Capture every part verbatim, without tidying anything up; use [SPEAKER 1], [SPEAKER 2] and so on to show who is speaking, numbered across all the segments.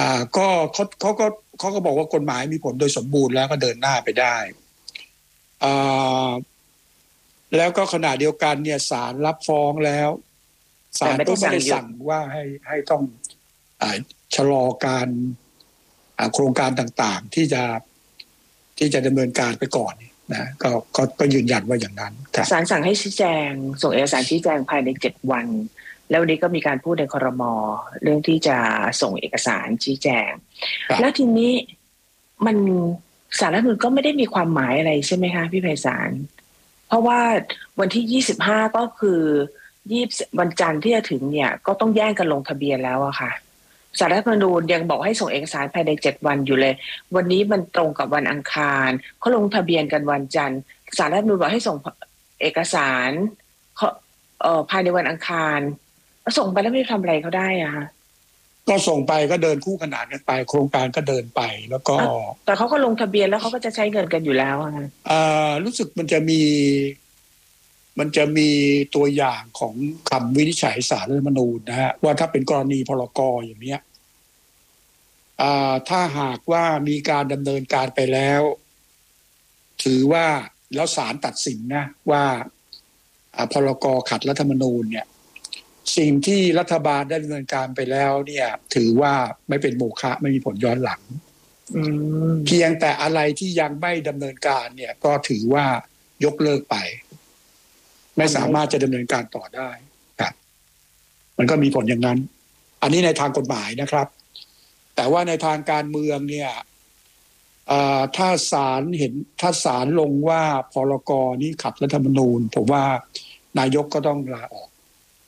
[SPEAKER 1] อ่าก็เขาเขาก็เขาก็บอกว่ากฎหมายมีผลโดยสมบูรณ์แล้วก็เดินหน้าไปได้อ่าแล้วก็ขณะเดียวกันเนี่ยศาลรับฟ้องแล้วศาลก็ไม่ได้สั่งว่าให้ให้ต้องอ่าชะลอการอ่าโครงการต่างๆที่จะที่จะดำเนินการไปก่อนนะก็ก็ก็ยืนยันว่าอย่างนั้น
[SPEAKER 2] ศาลสั่งให้ชี้แจงส่งเอกสารชี้แจงภายในเจ็ดวันแล้ววันนี้ก็มีการพูดในครม.เรื่องที่จะส่งเอกสารชี้แจงแล้วทีนี้มันศาลรัฐธรรมนูญก็ไม่ได้มีความหมายอะไรใช่ไหมคะพี่ไพศาลเพราะว่าวันที่ยี่สิบห้าก็คือยี่วันจันทร์ที่จะถึงเนี่ยก็ต้องแย่งกันลงทะเบียนแล้วอะค่ะศาลรัฐธรรมนูญยังบอกให้ส่งเอกสารภายในเจ็ดวันอยู่เลยวันนี้มันตรงกับวันอังคารเขาลงทะเบียนกันวันจันทร์ศาลรัฐธรรมนูญบอกให้ส่งเอกสารเอ่อภายในวันอังคารส่งไปแล้วไม่ทำอะไรเขาได้อะคะ
[SPEAKER 1] ก็ส่งไปก็เดินคู่ขนานกันไปโครงการก็เดินไปแล้วก็
[SPEAKER 2] แต่เขาก็ลงทะเบียนแล้วเขาก็จะใช้เงินกันอยู่แล้วอะ
[SPEAKER 1] อ่ารู้สึกมันจะมีมันจะมีตัวอย่างของคำวินิจฉัยศาลรัฐธรรมนูญนะฮะว่าถ้าเป็นกรณีพรก.อย่างเนี้ยอ่าถ้าหากว่ามีการดำเนินการไปแล้วถือว่าแล้วศาลตัดสินนะว่าพรก.ขัดรัฐธรรมนูญเนี่ยสิ่งที่รัฐบาลได้ดำเนินการไปแล้วเนี่ยถือว่าไม่เป็นโมฆะไม่มีผลย้อนหลังเพียงแต่อะไรที่ยังไม่ดำเนินการเนี่ยก็ถือว่ายกเลิกไปไม่สามารถจะดำเนินการต่อได้ครับมันก็มีผลอย่างนั้นอันนี้ในทางกฎหมายนะครับแต่ว่าในทางการเมืองเนี่ยถ้าศาลเห็นถ้าศาลลงว่าพรก.นี้ขัดรัฐธรรมนูญผมว่านายกก็ต้องลาออก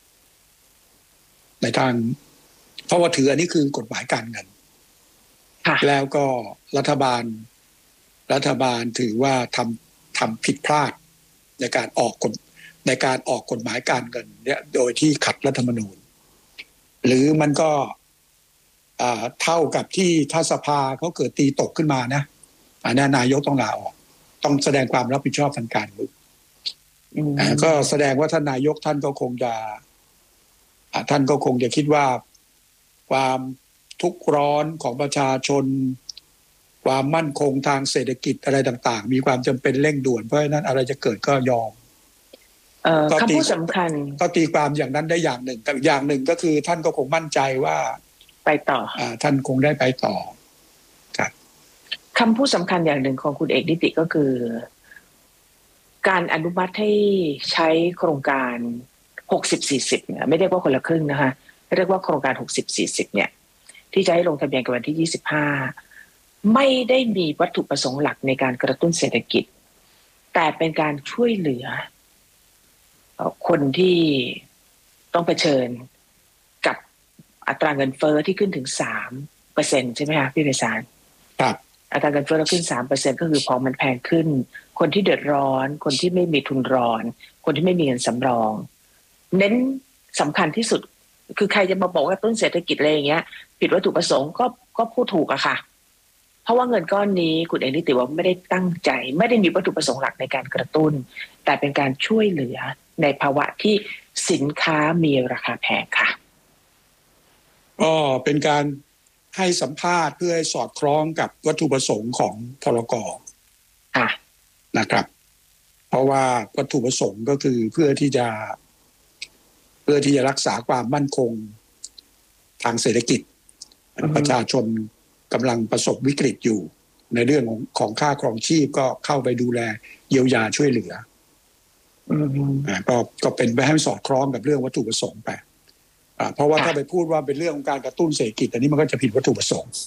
[SPEAKER 1] ในทางเพราะว่าถืออันนี้คือกฎหมายการเงินแล้วก็รัฐบาลรัฐบาลถือว่าทำทำผิดพลาดในการออกกฎในการออกกฎหมายการเงินเนี่ยโดยที่ขัดรัฐธรรมนูญหรือมันก็เท่ากับที่ถ้าสภาเขาเกิดตีตกขึ้นมานะอันนี้นายกต้องลาออกต้องแสดงความรับผิดชอบทางการเมืองก็แสดงว่าท่านนายกท่านก็คงจะท่านก็คงจะคิดว่าความทุกข์ร้อนของประชาชนความมั่นคงทางเศรษฐกิจอะไรต่างๆมีความจำเป็นเร่งด่วนเพราะฉะนั้นอะไรจะเกิดก็ยอม
[SPEAKER 2] คำพูดสำคัญ
[SPEAKER 1] ก็ตีความอย่างนั้นได้อย่างหนึ่งแต่อย่างหนึ่งก็คือท่านก็คงมั่นใจว่า
[SPEAKER 2] ไปต่อ
[SPEAKER 1] ท่านคงได้ไปต่อครับ
[SPEAKER 2] คำพูดสำคัญอย่างหนึ่งของคุณเอกนิติก็คือการอนุมัติให้ใช้โครงการหกสิบ สี่สิบเนี่ยไม่เรียกว่าคนละครึ่งนะคะเรียกว่าโครงการหกสิบ สี่สิบเนี่ยที่จะให้ลงทะเบียนกันวันที่ยี่สิบห้าไม่ได้มีวัตถุประสงค์หลักในการกระตุ้นเศรษฐกิจแต่เป็นการช่วยเหลือคนที่ต้องเผชิญกับอัตราเงินเฟ้อที่ขึ้นถึง สามเปอร์เซ็นต์ ใช่ไหมคะพี่ไพศาล
[SPEAKER 1] ครับ
[SPEAKER 2] อัตราเงินเฟ้อขึ้น สามเปอร์เซ็นต์ ก็คือพอมันแพงขึ้นคนที่เดือดร้อนคนที่ไม่มีทุนรอนคนที่ไม่มีเงินสำรองเน้นสำคัญที่สุดคือใครจะมาบอกว่าต้นเศรษฐกิจอะไรอย่างเงี้ยผิดวัตถุประสงค์ก็ก็พูดถูกอะค่ะเพราะว่าเงินก้อนนี้คุณเอกนิติว่าไม่ได้ตั้งใจไม่ได้มีวัตถุประสงค์หลักในการกระตุ้นแต่เป็นการช่วยเหลือในภาวะที่สินค้ามีราคาแพงค่ะ
[SPEAKER 1] ก็เป็นการให้สัมภาษณ์เพื่อให้สอดคล้องกับวัตถุประสงค์ของพรก.นะครับเพราะว่าวัตถุประสงค์ก็คือเพื่อที่จะเพื่อที่จะรักษาความมั่นคงทางเศรษฐกิจประชาชนกำลังประสบวิกฤตอยู่ในเรื่องของของค่าครองชีพก็เข้าไปดูแลเยียวยาช่วยเหลือก็ก็เป็นไปให้สอดคล้องกับเรื่องวัตถุประสงค์ไปเพราะว่าถ้าไปพูดว่าเป็นเรื่องของการกระตุ้นเศรษฐกิจอันนี้มันก็จะผิดวัตถุประสงค์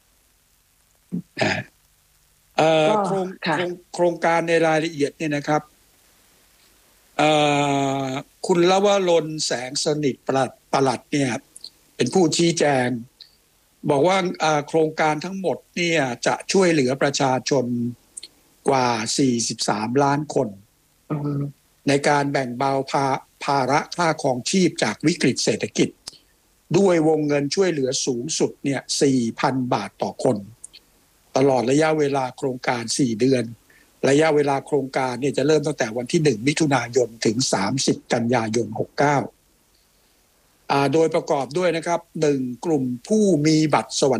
[SPEAKER 1] โครงโครงการในรายละเอียดเนี่ยนะครับคุณลวรนแสงสนิทปลัดปลัดเนี่ยเป็นผู้ชี้แจงบอกว่าโครงการทั้งหมดเนี่ยจะช่วยเหลือประชาชนกว่าสี่สิบสามล้านคนในการแบ่งเบาภาภาระค่าครองชีพจากวิกฤตเศรษฐกิจด้วยวงเงินช่วยเหลือสูงสุดเนี่ย สี่พัน บาทต่อคนตลอดระยะเวลาโครงการสี่เดือนระยะเวลาโครงการเนี่ยจะเริ่มตั้งแต่วันที่หนึ่งมิถุนายนถึงสามสิบกันยายนหกสิบเก้าอ่าโดยประกอบด้วยนะครับหนึ่งกลุ่มผู้มีบัตรสวัสดิ